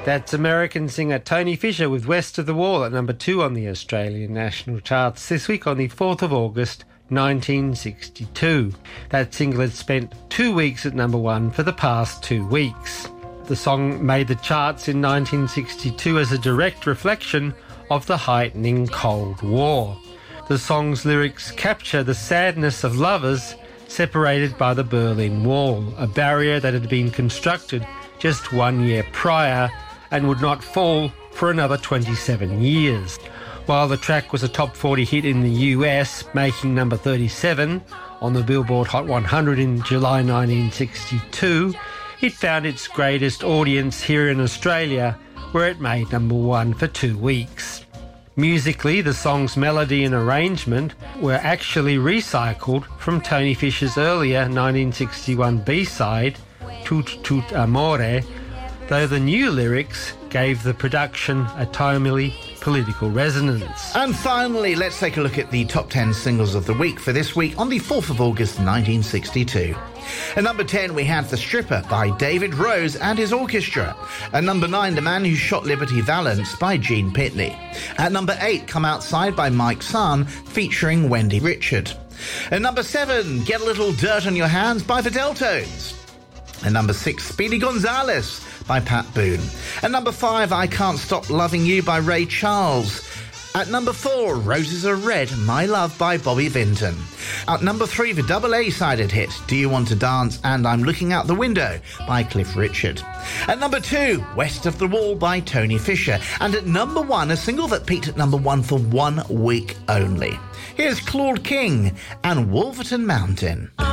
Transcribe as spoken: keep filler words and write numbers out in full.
That's American singer Tony Fisher with West of the Wall at number two on the Australian national charts this week on the fourth of August nineteen sixty-two. That single had spent two weeks at number one for the past two weeks. The song made the charts in nineteen sixty-two as a direct reflection of the heightening Cold War. The song's lyrics capture the sadness of lovers separated by the Berlin Wall, a barrier that had been constructed just one year prior and would not fall for another twenty-seven years. While the track was a top forty hit in the U S, making number thirty-seven on the Billboard Hot one hundred in July nineteen sixty-two, it found its greatest audience here in Australia, where it made number one for two weeks. Musically, the song's melody and arrangement were actually recycled from Tony Fisher's earlier nineteen sixty-one B-side, Tut Tut Amore, though the new lyrics gave the production a timely political resonance. And finally, let's take a look at the top ten singles of the week for this week on the fourth of August nineteen sixty-two. At number ten, we have The Stripper by David Rose and his orchestra. At number nine, The Man Who Shot Liberty Valance by Gene Pitney. At number eight, Come Outside by Mike Sahn featuring Wendy Richard. At number seven, Get a Little Dirt on Your Hands by the Deltones. At number six, Speedy Gonzales by Pat Boone. At number five, I Can't Stop Loving You by Ray Charles. At number four, Roses Are Red, My Love by Bobby Vinton. At number three, the double A-sided hit, Do You Want to Dance and I'm Looking Out the Window by Cliff Richard. At number two, West of the Wall by Tony Fisher. And at number one, a single that peaked at number one for one week only. Here's Claude King and Wolverton Mountain.